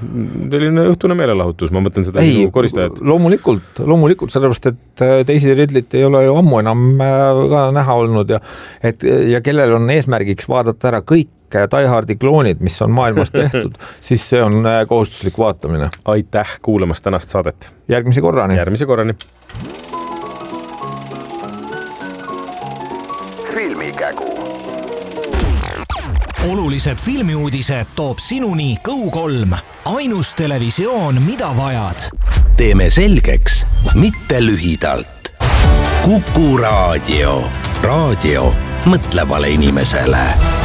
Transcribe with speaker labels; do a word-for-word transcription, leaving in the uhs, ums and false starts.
Speaker 1: selline õhtune meelelahutus, ma mõtlen seda
Speaker 2: ei,
Speaker 1: sinu koristajat.
Speaker 2: Loomulikult, loomulikult, sellepärast, et Daisy Ridley't ei ole ju ammu enam ka näha olnud ja, et, ja kellel on eesmärgiks vaadata ära kõik Die Hardi kloonid, mis on maailmas tehtud, siis see on kohustuslik vaatamine.
Speaker 1: Aitäh kuulamast tänast saadet.
Speaker 2: Järgmise korrani.
Speaker 1: Järgmise korrani.
Speaker 3: Filmikägu.
Speaker 4: Olulised filmiuudised toob sinuni Go kolm. Ainus televisioon, mida vajad.
Speaker 5: Teeme selgeks, mitte lühidalt. Kuku raadio. Raadio mõtlevale inimesele.